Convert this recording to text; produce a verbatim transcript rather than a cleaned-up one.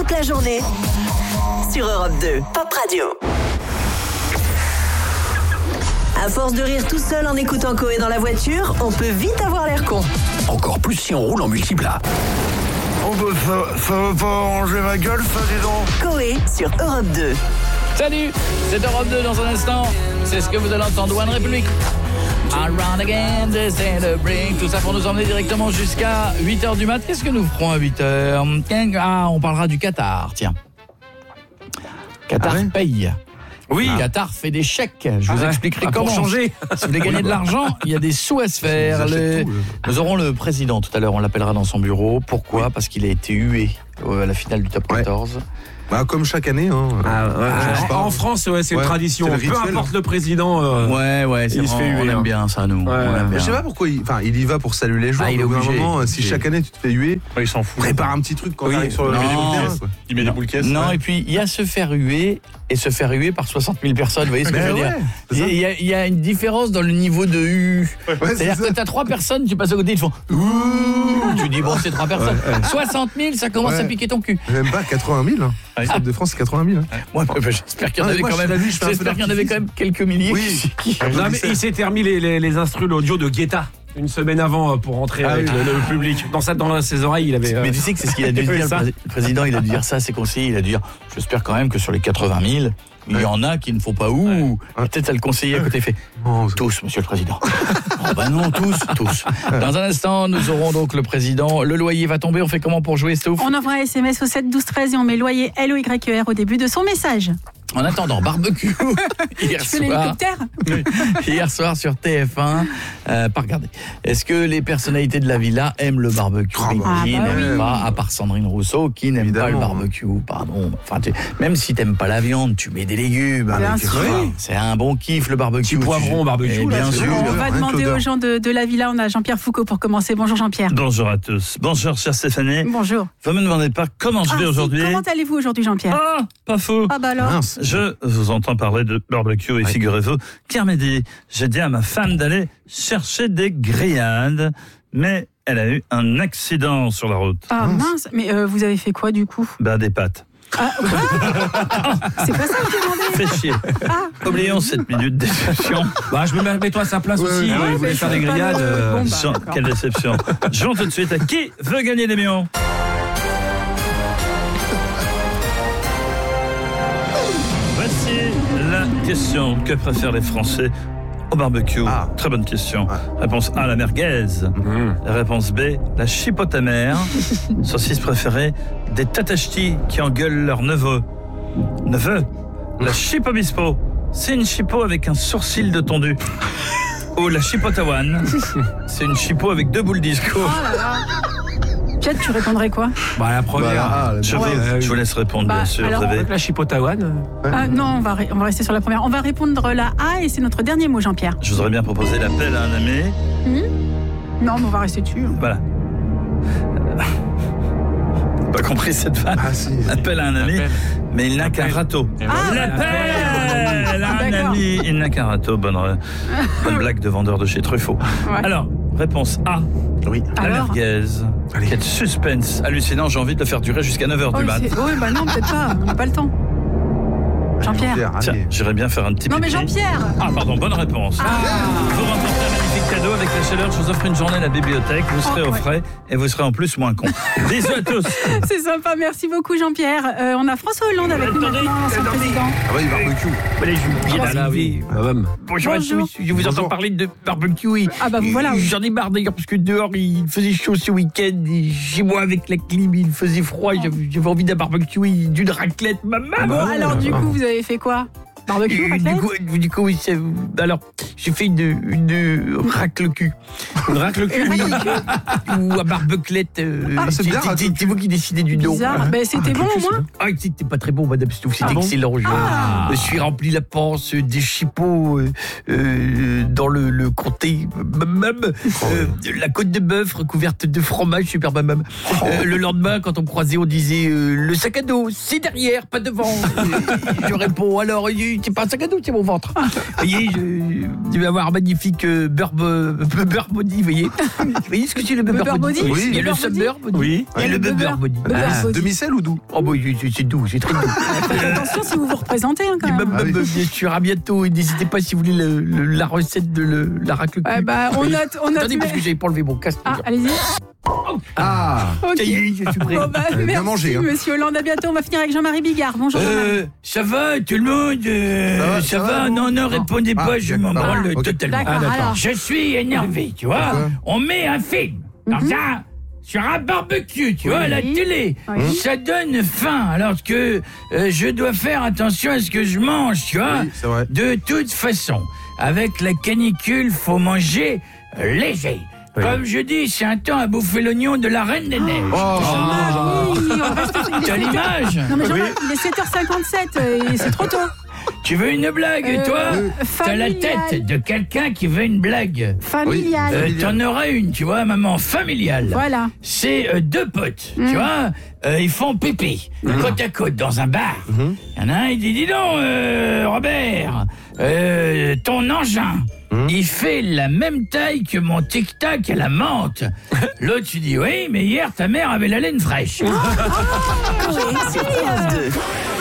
toute la journée sur Europe deux, Pop Radio. À force de rire tout seul en écoutant Coé dans la voiture, on peut vite avoir l'air con. Encore plus si on roule en multiplat. Oh bah ça, ça va pas arranger ma gueule, ça, dis donc. Coé sur Europe deux. Salut, c'est Europe deux dans un instant. C'est ce que vous allez entendre, One Republic. Around again, they say the break. Tout ça pour nous emmener directement jusqu'à huit heures du mat. Qu'est-ce que nous ferons à huit heures? Ah, on parlera du Qatar, tiens. Qatar ah ouais paye. Oui. Le Qatar fait des chèques. Je vous ah expliquerai ouais. comment. Pour changer. Si vous voulez gagner de l'argent, il y a des sous à se faire. Le... Tout, nous aurons le président tout à l'heure. On l'appellera dans son bureau. Pourquoi? oui. Parce qu'il a été hué à la finale du top quatorze. Ouais. Bah, comme chaque année. Hein. Ah, ouais, ah, en, en France, ouais, c'est ouais, une tradition. C'est Peu rituel, importe hein. le président. Euh, ouais, ouais, c'est il se fait huer. On aime bien ça, nous. Ouais, on aime bien. Je sais pas pourquoi. Il, enfin, il y va pour saluer les joueurs. Ah, il est obligé. Moment, si obligé. chaque année tu te fais huer, ouais, il s'en fout. Prépare un petit truc quand oui. il arrive sur le. Non, il met des boules caisses. Non, ouais. Et puis il y a se faire huer et se faire huer par soixante mille personnes. Vous voyez ce que je veux dire? Il y, a, il y a une différence dans le niveau de U. Ouais, c'est-à-dire c'est que tu as trois personnes, tu passes à côté, ils font ouh. Tu dis bon, c'est trois personnes. Ouais, ouais. soixante mille, ça commence ouais. à piquer ton cul. Même pas quatre-vingt mille. Hein. Ah. L'équipe de France, c'est quatre-vingt mille. Hein. Ouais, bah, j'espère qu'il y en avait quand même. J'espère qu'il y en avait quand même quelques milliers. Oui. Non, mais il s'est terminé les, les, les instrus, l'audio de Guetta. Une semaine avant pour rentrer ah, avec oui. le, le public. Dans, ça, dans ses oreilles, il avait. Mais tu sais que c'est ce qu'il a dû dire. Le président, il a dû dire ça à ses conseillers. Il a dû dire j'espère quand même que sur les quatre-vingt mille, il y en a qui ne faut pas où. Ouais. Peut-être à le conseiller à côté fait. Oh, tous, monsieur le président. Oh, bah non, tous, tous. Dans un instant, nous aurons donc le président. Le loyer va tomber. On fait comment pour jouer, Stouff? On envoie un S M S au sept douze treize et on met loyer L O Y E R au début de son message. En attendant, barbecue hier tu soir. fais l'hélicoptère Hier soir sur T F un. Euh, pas regarder. Est-ce que les personnalités de la villa aiment le barbecue? Ah, Qui bah n'aime oui. pas, à part Sandrine Rousseau, qui n'aime Évidemment. pas le barbecue? Pardon. Enfin, tu, même si t'aimes pas la viande, tu mets des légumes. Avec, oui. C'est un bon kiff le barbecue. Petit poivron barbecue. Bien là, sûr. On va demander aux gens de, de la villa. On a Jean-Pierre Foucault pour commencer. Bonjour Jean-Pierre. Bonjour à tous. Bonjour chère Stéphanie. Bonjour. Vous me demandez pas comment je ah, vais si, aujourd'hui. Comment allez-vous aujourd'hui Jean-Pierre? Ah, pas faux. Ah bah alors. Mince. Je vous entends parler de barbecue et oui. figurez-vous qu'hier midi, j'ai dit à ma femme d'aller chercher des grillades, mais elle a eu un accident sur la route. Ah mince, mince. Mais euh, vous avez fait quoi du coup? Bah des pâtes. Ah, c'est pas ça que je demandais. Fais chier. Ah. Oublions cette minute de déception. Bah, je me mets, mets-toi à sa place ouais, aussi. Ouais, ouais, vous voulez faire des grillades. Euh... Bon, bah, Jean, quelle déception. Jean, tout de suite, à qui veut gagner des millions? Voici la question. Que préfèrent les Français au barbecue? Ah. Très bonne question. Ah. Réponse A, la merguez. Mmh. Réponse B, la chipote amère. Saucisse préférée des tatachtis qui engueulent leur neveu. Neveu, la chipo bispo. C'est une chipo avec un sourcil de tondu. Ou la chipote à one. C'est une chipo avec deux boules disco. Oh là là. Peut-être tu répondrais quoi? Bah la première. Bah, je, ouais. vous, je vous laisse répondre, bah, bien sûr. Alors, vous avez... avec la chipotawane. Ah, non, on va, on va rester sur la première. On va répondre la A et c'est notre dernier mot, Jean-Pierre. Je vous aurais bien proposé l'appel à un ami. Mmh. Non, mais on va rester dessus. Voilà. Pas compris cette femme. Ah, si. Appel à un ami, appel. Mais il n'a qu'un râteau. Ah, l'appel à un ami, il n'a qu'un râteau. Bonne, bonne blague de vendeur de chez Truffaut. Ouais. Alors, réponse A. Oui. La Alors merguez. Allez. Quel suspense hallucinant, j'ai envie de le faire durer jusqu'à neuf heures oh, du mat. Oui, bah non, peut-être pas, on n'a pas le temps. Jean-Pierre. Tiens, j'irais bien faire un petit Non pipi. mais Jean-Pierre. Ah pardon, bonne réponse. Ah. Vous remportez un magnifique cadeau avec la chaleur. Je vous offre une journée à la bibliothèque. Vous serez oh, au frais ouais. et vous serez en plus moins con. Bisous à tous. C'est sympa, merci beaucoup Jean-Pierre. Euh, on a François Hollande avec nous maintenant, son président. Ah oui, barbecue. Allez, je vous là, oui. Bonjour à tous. Je vous entends parler de barbecue. Ah bah voilà. J'en ai marre d'ailleurs parce que dehors il faisait chaud ce week-end. Et chez moi avec la clim il faisait froid. Oh. J'avais, j'avais envie d'un barbecue, d'une raclette. Maman. Bon, alors du coup vous avez fait quoi? Barbecue, du coup, du coup, oui, c'est, alors, j'ai fait une, une racle-cul. Une racle-cul, oui. Ou à barbeclette. Euh, ah, c'est, c'est, bien, c'est, c'est vous qui décidez du nom. Bizarre. Ben, c'était ah, bon au moins. Ah, c'était pas très bon, madame Stouff, c'était ah, excellent. Bon ah. Je me suis rempli la panse des chipots euh, euh, dans le, le comté. Même, euh, la côte de bœuf recouverte de fromage, super mamam. Euh, le lendemain, quand on me croisait, on disait euh, le sac à dos, c'est derrière, pas devant. Je réponds, alors, il c'est pas un sac à dos, c'est mon ventre. Vous voyez, je, je vais avoir un magnifique euh, beurre, euh, beurre body, vous voyez. Vous voyez ce que c'est le beurre, beurre body, body? Oui, il y a le beurre sub body beurre body. Oui. Il y a le beurre body. beurre Ah, body. Demi-sel ou doux? Oh, bah, c'est c'est doux, c'est très doux. Faites attention si vous vous représentez hein, quand Et même. bah, bah, bah, bien sûr, à bientôt. Et n'hésitez pas si vous voulez le, le, la recette de le, la raclette. Ouais, bah, on note, on note. Attendez, mais- parce que j'avais pas enlevé mon casque. Ah, allez-y. Ah. Ok. Ça y est, je suis prêt. Bon, bah, Euh, bien merci, mangé, hein. monsieur Hollande. À bientôt. On va finir avec Jean-Marie Bigard. Bonjour. Jean-Marie. Euh, ça va, tout le monde euh, Ça va, Ça ça va, va, Non, vous non, répondez Ah, pas, je m'en d'accord. branle Ok. totalement. D'accord, alors. Je suis énervé, tu vois. Pourquoi On met un film dans Mhm. un, sur un barbecue, tu vois, à la Oui. télé. Oui. Ça donne faim, alors que euh, je dois faire attention à ce que je mange, tu vois. Oui, c'est vrai. De toute façon, avec la canicule, faut manger euh, léger. Oui. Comme je dis, c'est un temps à bouffer l'oignon de la Reine des Neiges. Oh. Jean-Marie, on reste- il est T'as sept heures- l'image? Non mais Jean-Marie, il est sept heures cinquante-sept et c'est trop tôt. Tu veux une blague, Euh, toi T'as la familial. tête de quelqu'un qui veut une blague. Familial. Euh, Familial. T'en auras une, tu vois, maman, familiale. Voilà. C'est euh, deux potes, Mm. tu vois, euh, ils font pipi, côte à côte, dans un bar. Il y en a un, il dit, dis donc, euh, Robert, euh, ton engin, il fait la même taille que mon tic-tac à la menthe. L'autre, tu dis, oui, mais hier, ta mère avait la laine fraîche. Coé sur France deux.